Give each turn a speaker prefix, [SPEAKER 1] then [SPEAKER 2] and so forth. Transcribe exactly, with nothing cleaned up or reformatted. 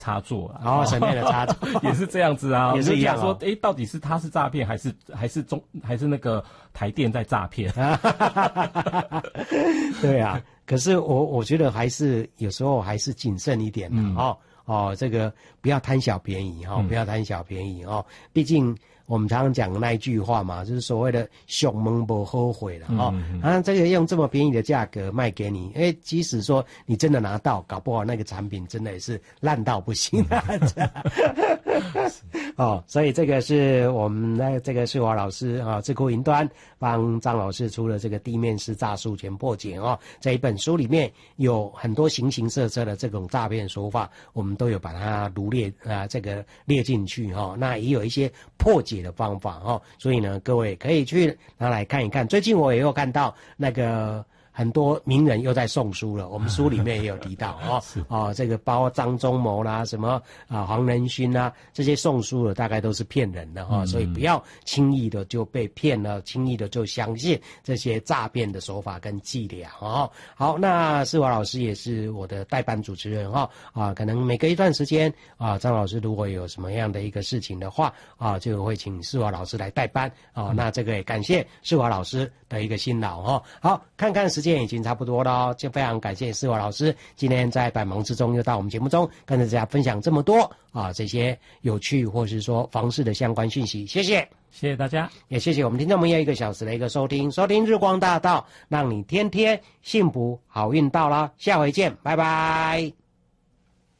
[SPEAKER 1] 插座啊，
[SPEAKER 2] 哦，省电的插座
[SPEAKER 1] 也是这样子啊，
[SPEAKER 2] 也是一样、哦。
[SPEAKER 1] 说，哎，到底是他是诈骗，还是还是中还是那个台电在诈骗？
[SPEAKER 2] 对啊，可是我我觉得还是有时候还是谨慎一点的、嗯、哦哦，这个不要贪小便宜哈、哦嗯，不要贪小便宜哦，毕竟。我们常常讲那一句话嘛，就是所谓的“上门不后悔”了哦。嗯、啊，这个用这么便宜的价格卖给你，因为即使说你真的拿到，搞不好那个产品真的也是烂到不行啊。哦，所以这个是我们那这个世华老师啊，智库云端帮张老师出了这个地面式诈术全破解哦。这一本书里面有很多形形色色的这种诈骗手法，我们都有把它罗列啊，这个列进去哈、哦。那也有一些破解的方法哦，所以呢，各位可以去拿来看一看。最近我也有看到那个很多名人又在送书了，我们书里面也有提到哦，哦，这个包括张忠谋啦，什么啊黄仁勋啦，这些送书的大概都是骗人的哈、哦嗯，所以不要轻易的就被骗了，轻易的就相信这些诈骗的手法跟伎俩哦。好，那世华老师也是我的代班主持人哈、哦、啊，可能每隔一段时间啊，张老师如果有什么样的一个事情的话啊，就会请世华老师来代班啊、嗯。那这个也感谢世华老师的一个辛劳哈、哦。好，看看时间已经差不多了哦，就非常感谢世华老师今天在百忙之中又到我们节目中跟大家分享这么多啊这些有趣或是说房市的相关讯息，谢谢，
[SPEAKER 1] 谢谢大家，
[SPEAKER 2] 也谢谢我们听众朋友一个小时的一个收听，收听日光大道，让你天天幸福好运到啦，下回见，拜拜。